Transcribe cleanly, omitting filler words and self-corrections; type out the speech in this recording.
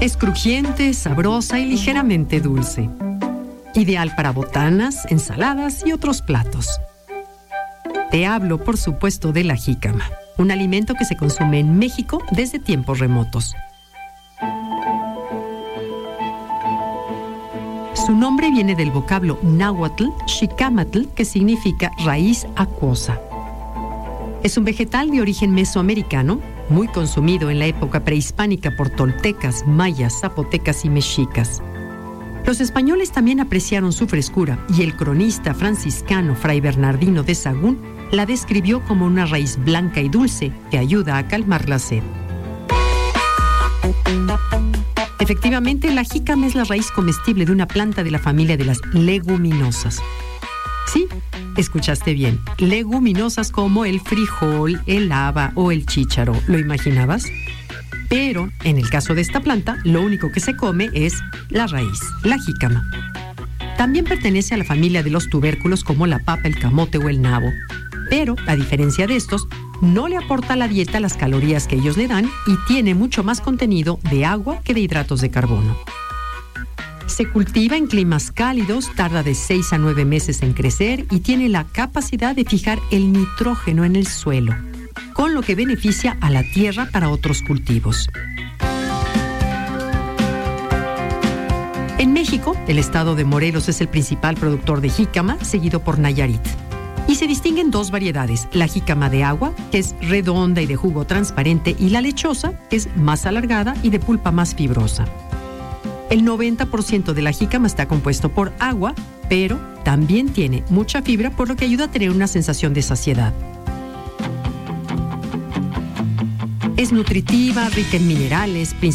Es crujiente, sabrosa y ligeramente dulce. Ideal para botanas, ensaladas y otros platos. Te hablo, por supuesto, de la jícama, un alimento que se consume en México desde tiempos remotos. Su nombre viene del vocablo náhuatl, xicamatl, que significa raíz acuosa. Es un vegetal de origen mesoamericano, muy consumido en la época prehispánica por toltecas, mayas, zapotecas y mexicas. Los españoles también apreciaron su frescura y el cronista franciscano Fray Bernardino de Sahagún la describió como una raíz blanca y dulce que ayuda a calmar la sed. Efectivamente, la jícama es la raíz comestible de una planta de la familia de las leguminosas. Sí, escuchaste bien, leguminosas como el frijol, el haba o el chícharo. ¿Lo imaginabas? Pero, en el caso de esta planta, lo único que se come es la raíz, la jícama. También pertenece a la familia de los tubérculos como la papa, el camote o el nabo. Pero, a diferencia de estos, no le aporta a la dieta las calorías que ellos le dan y tiene mucho más contenido de agua que de hidratos de carbono. Se cultiva en climas cálidos, tarda de 6 a 9 meses en crecer y tiene la capacidad de fijar el nitrógeno en el suelo, con lo que beneficia a la tierra para otros cultivos. En México, el estado de Morelos es el principal productor de jícama, seguido por Nayarit. Y se distinguen dos variedades, la jícama de agua, que es redonda y de jugo transparente, y la lechosa, que es más alargada y de pulpa más fibrosa. El 90% de la jícama está compuesto por agua, pero también tiene mucha fibra, por lo que ayuda a tener una sensación de saciedad. Es nutritiva, rica en minerales,